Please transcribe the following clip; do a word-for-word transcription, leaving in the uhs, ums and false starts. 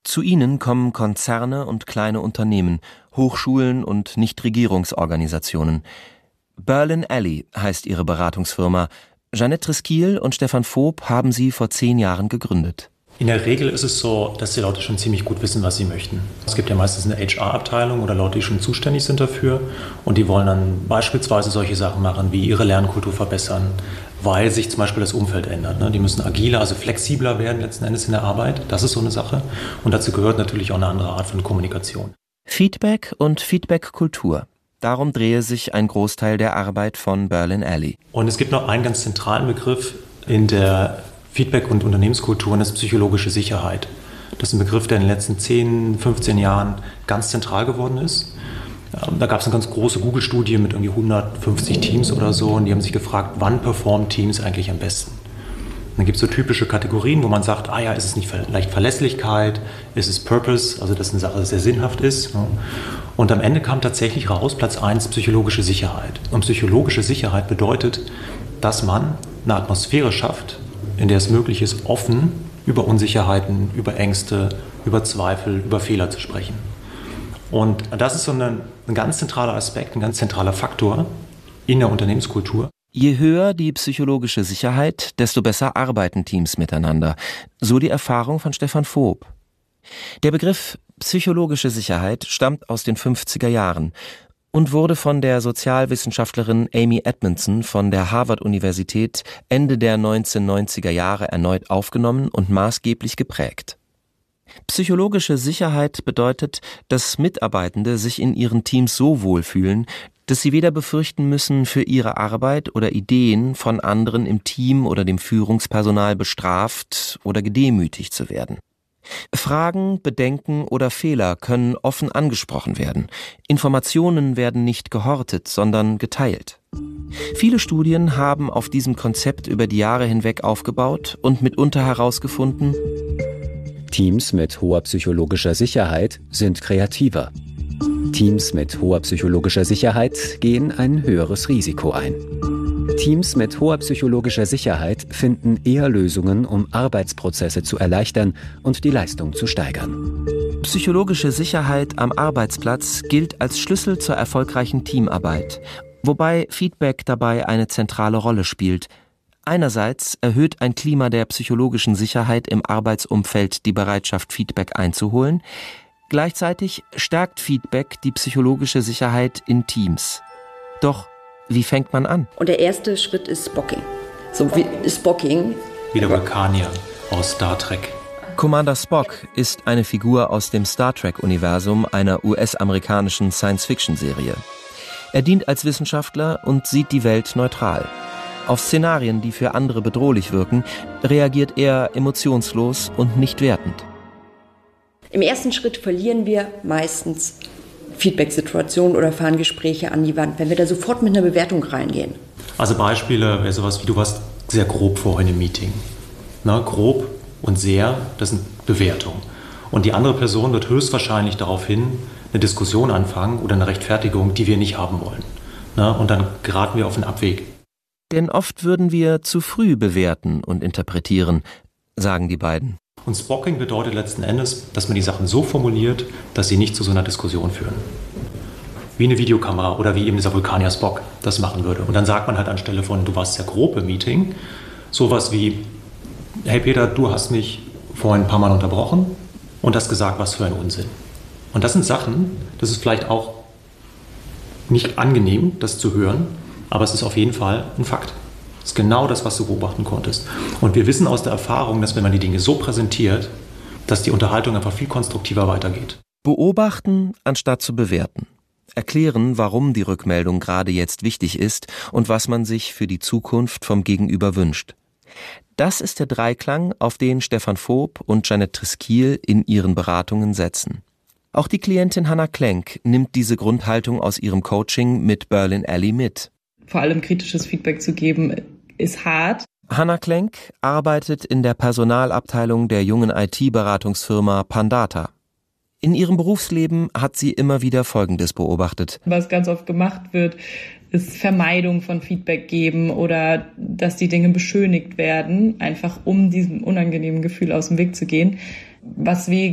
Zu ihnen kommen Konzerne und kleine Unternehmen, Hochschulen und Nichtregierungsorganisationen. Berlin Alley heißt ihre Beratungsfirma. Jeanette Triskiel und Stefan Voop haben sie vor zehn Jahren gegründet. In der Regel ist es so, dass die Leute schon ziemlich gut wissen, was sie möchten. Es gibt ja meistens eine H R-Abteilung oder Leute, die schon zuständig sind dafür. Und die wollen dann beispielsweise solche Sachen machen, wie ihre Lernkultur verbessern, weil sich zum Beispiel das Umfeld ändert. Die müssen agiler, also flexibler werden letzten Endes in der Arbeit. Das ist so eine Sache. Und dazu gehört natürlich auch eine andere Art von Kommunikation. Feedback und Feedback-Kultur. Darum drehe sich ein Großteil der Arbeit von Berlin Alley. Und es gibt noch einen ganz zentralen Begriff in der Feedback- und Unternehmenskultur, und das ist psychologische Sicherheit. Das ist ein Begriff, der in den letzten zehn, fünfzehn Jahren ganz zentral geworden ist. Da gab es eine ganz große Google-Studie mit irgendwie hundertfünfzig Teams oder so, und die haben sich gefragt, wann performen Teams eigentlich am besten? Und dann gibt es so typische Kategorien, wo man sagt, ah ja, ist es nicht vielleicht Verlässlichkeit, ist es Purpose, also dass eine Sache sehr sinnhaft ist. Und am Ende kam tatsächlich raus, Platz eins, psychologische Sicherheit. Und psychologische Sicherheit bedeutet, dass man eine Atmosphäre schafft, in der es möglich ist, offen über Unsicherheiten, über Ängste, über Zweifel, über Fehler zu sprechen. Und das ist so ein, ein ganz zentraler Aspekt, ein ganz zentraler Faktor in der Unternehmenskultur. Je höher die psychologische Sicherheit, desto besser arbeiten Teams miteinander. So die Erfahrung von Stefan Voop. Der Begriff psychologische Sicherheit stammt aus den fünfziger Jahren und wurde von der Sozialwissenschaftlerin Amy Edmondson von der Harvard-Universität Ende der neunzehnhundertneunziger Jahre erneut aufgenommen und maßgeblich geprägt. Psychologische Sicherheit bedeutet, dass Mitarbeitende sich in ihren Teams so wohlfühlen, dass sie weder befürchten müssen, für ihre Arbeit oder Ideen von anderen im Team oder dem Führungspersonal bestraft oder gedemütigt zu werden. Fragen, Bedenken oder Fehler können offen angesprochen werden. Informationen werden nicht gehortet, sondern geteilt. Viele Studien haben auf diesem Konzept über die Jahre hinweg aufgebaut und mitunter herausgefunden: Teams mit hoher psychologischer Sicherheit sind kreativer. Teams mit hoher psychologischer Sicherheit gehen ein höheres Risiko ein. Teams mit hoher psychologischer Sicherheit finden eher Lösungen, um Arbeitsprozesse zu erleichtern und die Leistung zu steigern. Psychologische Sicherheit am Arbeitsplatz gilt als Schlüssel zur erfolgreichen Teamarbeit, wobei Feedback dabei eine zentrale Rolle spielt. Einerseits erhöht ein Klima der psychologischen Sicherheit im Arbeitsumfeld die Bereitschaft, Feedback einzuholen. Gleichzeitig stärkt Feedback die psychologische Sicherheit in Teams. Doch wie fängt man an? Und der erste Schritt ist Spocking. So wie Spocking. Wie der Vulkanier aus Star Trek. Commander Spock ist eine Figur aus dem Star Trek-Universum einer U S-amerikanischen Science-Fiction-Serie. Er dient als Wissenschaftler und sieht die Welt neutral. Auf Szenarien, die für andere bedrohlich wirken, reagiert er emotionslos und nicht wertend. Im ersten Schritt verlieren wir meistens Feedback-Situationen oder fahren Gespräche an die Wand, wenn wir da sofort mit einer Bewertung reingehen. Also Beispiele wäre sowas wie, du warst sehr grob vorhin im Meeting. Na, grob und sehr, das sind Bewertungen. Und die andere Person wird höchstwahrscheinlich daraufhin eine Diskussion anfangen oder eine Rechtfertigung, die wir nicht haben wollen. Na, und dann geraten wir auf einen Abweg. Denn oft würden wir zu früh bewerten und interpretieren, sagen die beiden. Und Spocking bedeutet letzten Endes, dass man die Sachen so formuliert, dass sie nicht zu so einer Diskussion führen. Wie eine Videokamera oder wie eben dieser Vulkanier Spock das machen würde. Und dann sagt man halt anstelle von, du warst sehr grob im Meeting, sowas wie, hey Peter, du hast mich vorhin ein paar Mal unterbrochen und hast gesagt, was für ein Unsinn. Und das sind Sachen, das ist vielleicht auch nicht angenehm, das zu hören, aber es ist auf jeden Fall ein Fakt. Das ist genau das, was du beobachten konntest. Und wir wissen aus der Erfahrung, dass wenn man die Dinge so präsentiert, dass die Unterhaltung einfach viel konstruktiver weitergeht. Beobachten anstatt zu bewerten. Erklären, warum die Rückmeldung gerade jetzt wichtig ist und was man sich für die Zukunft vom Gegenüber wünscht. Das ist der Dreiklang, auf den Stefan Voop und Jeanette Triskiel in ihren Beratungen setzen. Auch die Klientin Hannah Klenk nimmt diese Grundhaltung aus ihrem Coaching mit Berlin Alley mit. Vor allem kritisches Feedback zu geben, ist hart. Hannah Klenk arbeitet in der Personalabteilung der jungen I T-Beratungsfirma Pandata. In ihrem Berufsleben hat sie immer wieder Folgendes beobachtet. Was ganz oft gemacht wird, ist Vermeidung von Feedback geben oder dass die Dinge beschönigt werden, einfach um diesem unangenehmen Gefühl aus dem Weg zu gehen. Was wie